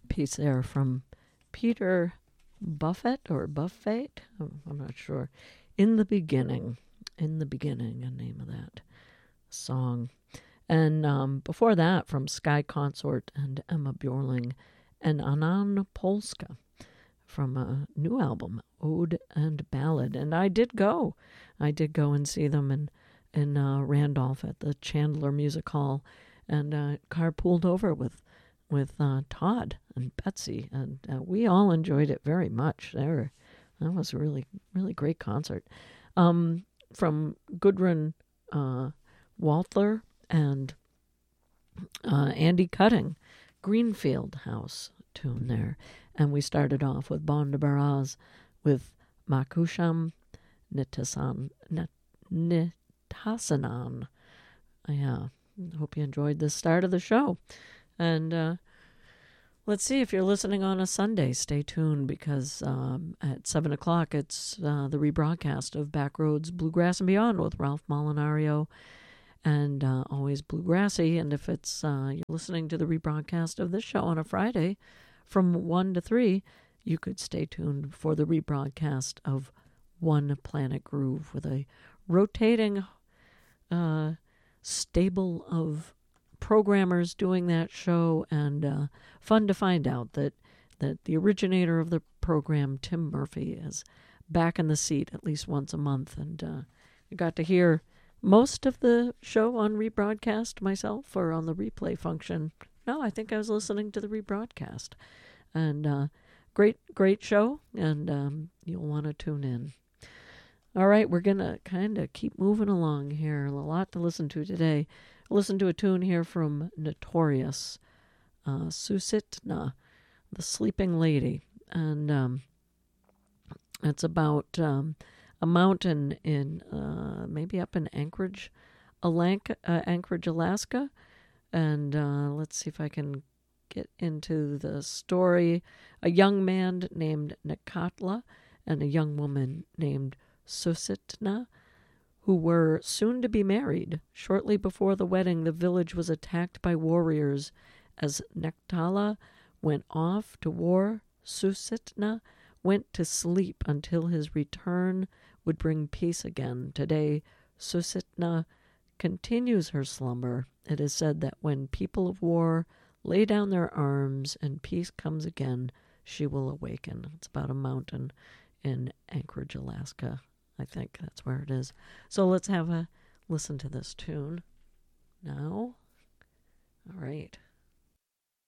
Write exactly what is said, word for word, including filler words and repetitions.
piece there from Peter Buffett or Buffett. I'm not sure. In the Beginning. In the Beginning, the name of that song. And um, before that, from Sky Consort and Emma Bjorling and Anna Polska from a new album, Ode and Ballad. And I did go. I did go and see them in, in uh, Randolph at the Chandler Music Hall. And uh, car pulled over with with uh, Todd and Betsy. And uh, we all enjoyed it very much. There, that was a really, really great concert. Um, from Gudrun uh, Walther and uh, Andy Cutting, Greenfield House tune there. And we started off with Bon de Baraz with Makusham Nitasan, Nitasanan. Yeah, hope you enjoyed the start of the show. And uh, let's see, if you're listening on a Sunday, stay tuned, because um, at seven o'clock it's uh, the rebroadcast of Backroads Bluegrass and Beyond with Ralph Molinario and uh, Always Bluegrassy. And if it's uh, you're listening to the rebroadcast of this show on a Friday from one to three, you could stay tuned for the rebroadcast of One Planet Groove with a rotating uh, stable of programmers doing that show, and uh, fun to find out that, that the originator of the program, Tim Murphy, is back in the seat at least once a month. And uh, I got to hear most of the show on rebroadcast myself, or on the replay function. No, I think I was listening to the rebroadcast. And uh, great, great show, and um, you'll want to tune in. All right, we're going to kind of keep moving along here. A lot to listen to today. Listen to a tune here from Notorious, uh, Susitna, the Sleeping Lady. And um, it's about um, a mountain in, uh, maybe up in Anchorage, Alanka, uh, Anchorage, Alaska. And uh, let's see if I can get into the story. A young man named Nakatla and a young woman named Susitna, who were soon to be married. Shortly before the wedding, the village was attacked by warriors. As Naktala went off to war, Susitna went to sleep until his return would bring peace again. Today, Susitna continues her slumber. It is said that when people of war lay down their arms and peace comes again, she will awaken. It's about a mountain in Anchorage, Alaska. I think that's where it is. So let's have a listen to this tune now. All right.